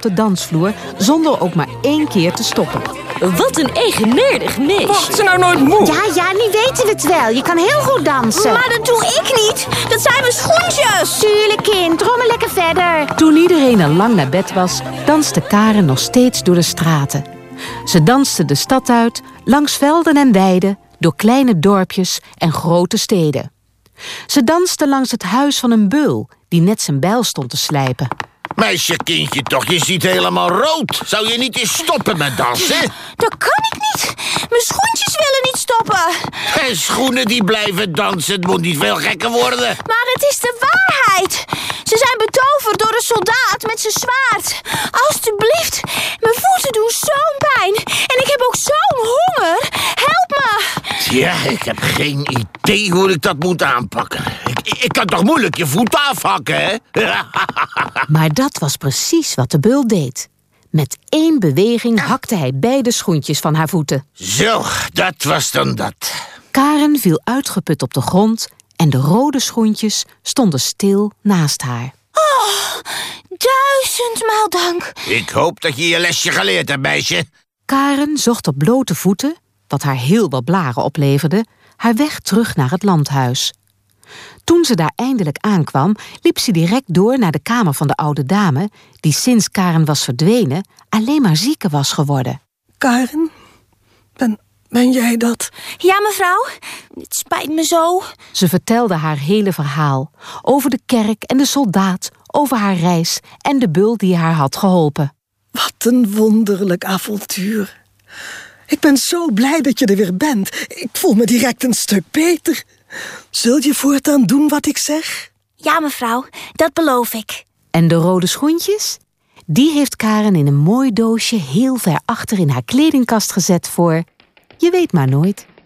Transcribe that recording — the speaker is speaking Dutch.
de dansvloer zonder ook maar 1 keer te stoppen. Wat een eigenaardig meisje. Wordt ze nou nooit moe? Ja, nu weten we het wel. Je kan heel goed dansen. Maar dat doe ik niet. Dat zijn mijn schoentjes. Tuurlijk, kind. Trommel lekker verder. Toen iedereen al lang naar bed was, danste Karen nog steeds door de straten. Ze danste de stad uit, langs velden en weiden, door kleine dorpjes en grote steden. Ze danste langs het huis van een beul die net zijn bijl stond te slijpen. Meisje, kindje toch, je ziet helemaal rood. Zou je niet eens stoppen met dansen? Dat kan ik niet. Mijn schoentjes willen niet stoppen. En schoenen die blijven dansen, het moet niet veel gekker worden. Maar het is de waarheid. Ze zijn betoverd door een soldaat met zijn zwaard. Alsjeblieft, mijn voeten doen zo'n pijn. En ik heb ook zo'n honger. Help me. Ja, ik heb geen idee hoe ik dat moet aanpakken. Ik kan toch moeilijk je voet afhakken, hè? Maar dat was precies wat de beul deed. Met 1 beweging hakte hij beide schoentjes van haar voeten. Zo, dat was dan dat. Karen viel uitgeput op de grond en de rode schoentjes stonden stil naast haar. Oh, 1000-maal dank. Ik hoop dat je je lesje geleerd hebt, meisje. Karen zocht op blote voeten, wat haar heel wat blaren opleverde, haar weg terug naar het landhuis. Toen ze daar eindelijk aankwam, liep ze direct door naar de kamer van de oude dame, die sinds Karen was verdwenen alleen maar zieker was geworden. Karen, ben jij dat? Ja, mevrouw. Het spijt me zo. Ze vertelde haar hele verhaal, over de kerk en de soldaat, over haar reis en de beul die haar had geholpen. Wat een wonderlijk avontuur. Ik ben zo blij dat je er weer bent. Ik voel me direct een stuk beter. Zul je voortaan doen wat ik zeg? Ja, mevrouw. Dat beloof ik. En de rode schoentjes? Die heeft Karen in een mooi doosje heel ver achter in haar kledingkast gezet voor... Je weet maar nooit.